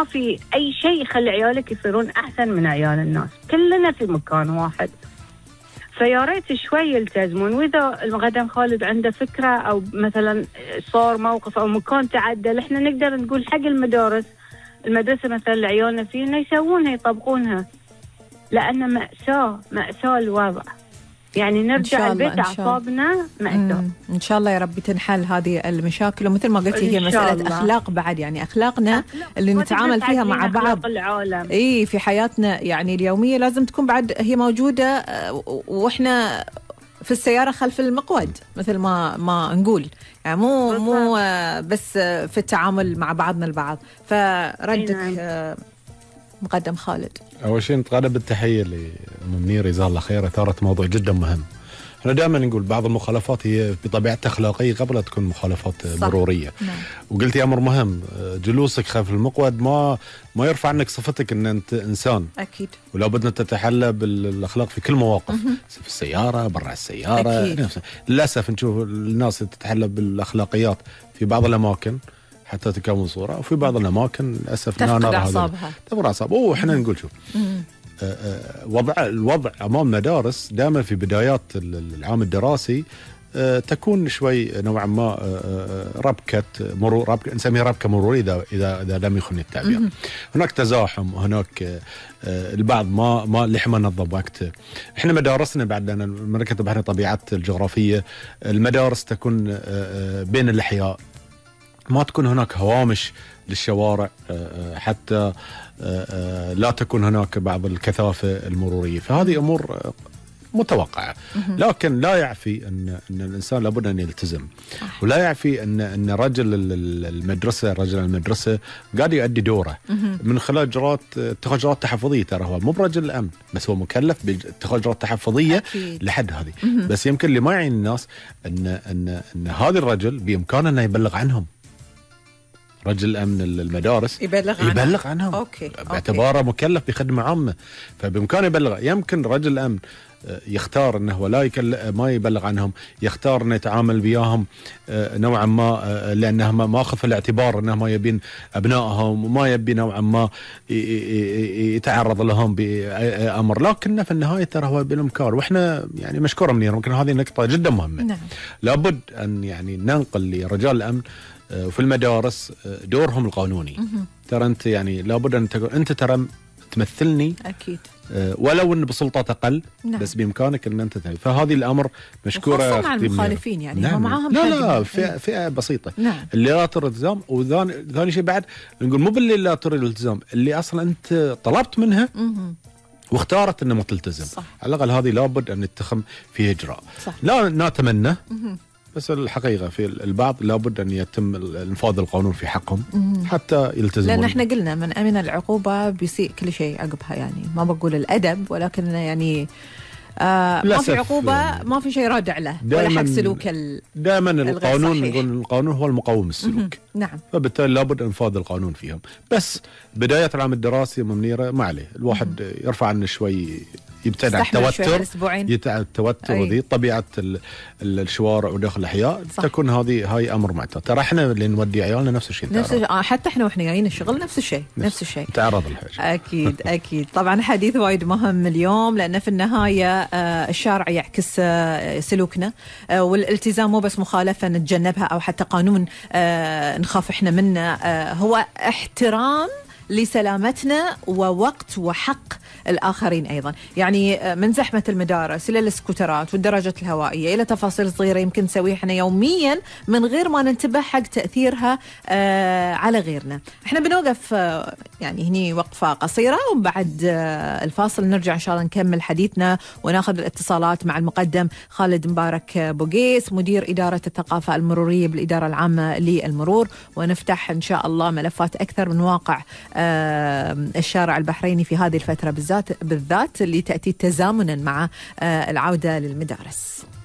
ما في أي شيء يخلي عيالك يصيرون أحسن من عيال الناس، كلنا في مكان واحد. فيا ريت شوي يلتزمون. وإذا المقدم خالد عنده فكرة أو مثلا صار موقف أو مكان تعدل، إحنا نقدر نقول حق المدرسة مثلا اللي عيالنا فيه إنه يسوونها يطبقونها، لأن مأساة الوضع. يعني نرجع البيت أعصابنا مأساة. إن شاء الله يا رب تنحل هذه المشاكل. ومثل ما قلتي هي مسألة أخلاق بعد، يعني أخلاقنا اللي نتعامل فيها مع بعض في حياتنا يعني اليومية لازم تكون بعد هي موجودة، وإحنا في السيارة خلف المقود مثل ما نقول، يعني مو بس في التعامل مع بعضنا البعض. فردك مقدم خالد. أول شيء نتقدم بالتحية لمنير جزاه الله خير، أثارت موضوع جدا مهم. احنا دائما نقول بعض المخالفات هي بطبيعتها أخلاقية قبل لا تكون مخالفات مرورية. نعم. وقلتي أمر مهم، جلوسك خلف المقود ما يرفع عنك صفتك أن أنت إنسان. أكيد. ولا بدنا تتحلى بالأخلاق في كل مواقف، في السيارة، برا السيارة. أكيد. للأسف نشوف الناس تتحلى بالأخلاقيات في بعض الأماكن حتى تكون صورة، وفي بعض الأماكن للأسف تفقد أعصابها. وإحنا نقول شوف الوضع أمام مدارس دائما في بدايات العام الدراسي تكون شوي نوعا ما ربكة مرور، نسميها ربكة مرورية إذا لم يخن التعبير. هناك تزاحم، هناك البعض ما لحما نظم وقته. احنا مدارسنا بعد، لأن المملكة بحر طبيعات الجغرافية، المدارس تكون بين الأحياء، ما تكون هناك هوامش للشوارع، حتى لا تكون هناك بعض الكثافة المرورية. فهذه أمور متوقعة، لكن لا يعفي أن الإنسان لابد أن يلتزم، ولا يعفي أن رجل المدرسة قاعد يؤدي دوره من خلال اتخاذ إجراءات تحفظية. ترى هو مو برجل الأمن بس هو مكلف باتخاذ إجراءات تحفظية لحد هذه. بس يمكن اللي ما يعين الناس أن هذا الرجل بإمكانه أنه يبلغ عنهم. رجل الأمن المدارس يبلغ عنهم. أوكي. باعتباره مكلف بخدمة عامة، فبإمكانه يبلغ. يمكن رجل الأمن يختار أنه ما يبلغ عنهم، يختار أنه يتعامل بياهم نوعا ما، لأنه ما أخذ في الاعتبار أنه ما يبين أبنائهم وما يبي نوعا ما يتعرض لهم بأمر. لكن في النهاية ترى هو بالإمكان، وإحنا يعني مشكورة منير. ممكن هذه نقطة جدا مهمة. نعم. لابد أن يعني ننقل لرجال الأمن وفي المدارس دورهم القانوني. ترى أنت يعني لابد أن أنت ترى تمثلني. أكيد. ولو أن بسلطات أقل. نعم. بس بإمكانك أن أنت فهذه الأمر مشكورة. خاصة مع المخالفين يعني. نعم. معهم لا فئة بسيطة. نعم. اللي لا ترى الالتزام. وثاني شيء بعد نقول مو باللي لا ترى الالتزام، اللي أصلا أنت طلبت منها واختارت أنه ما تلتزم. صح. على الأقل هذه لابد أن يتخم فيه إجراء. صح. لا نتمنى بس الحقيقة في البعض لابد أن يتم انفاذ القانون في حقهم حتى يلتزمون. لأن احنا قلنا من أمن العقوبة بيسيء كل شيء عقبها، يعني ما بقول الأدب ولكن يعني ما في عقوبة ما في شيء رادع له ولا حق سلوك دائما القانون نقول القانون هو المقوم السلوك. نعم. فبالتالي لابد انفاذ القانون فيهم. بس بداية العام الدراسي منيرة ما عليه، الواحد يرفع عنه شوي، يبتعد عن التوتر وذي طبيعة الشوارع وداخل الأحياء. تكون هاي أمر معتاد. ترى احنا اللي نودي عيالنا نفس الشيء، حتى احنا واحنا جايين الشغل نفس الشيء تعرض الحاجة. أكيد. طبعا حديث وايد مهم اليوم، لأن في النهاية الشارع يعكس سلوكنا، والالتزام مو بس مخالفة نتجنبها أو حتى قانون نخاف احنا منه، هو احترام لسلامتنا ووقت وحق الآخرين أيضا. يعني من زحمة المدارس إلى السكوترات والدراجات الهوائية إلى تفاصيل صغيرة يمكن نسويها احنا يوميا من غير ما ننتبه حق تأثيرها على غيرنا. احنا بنوقف يعني هني وقفة قصيرة، وبعد الفاصل نرجع إن شاء الله نكمل حديثنا وناخذ الاتصالات مع المقدم خالد مبارك بوقيس، مدير إدارة الثقافة المرورية بالإدارة العامة للمرور، ونفتح إن شاء الله ملفات أكثر من واقع الشارع البحريني في هذه الفترة بالذات اللي تأتي تزامنا مع العودة للمدارس.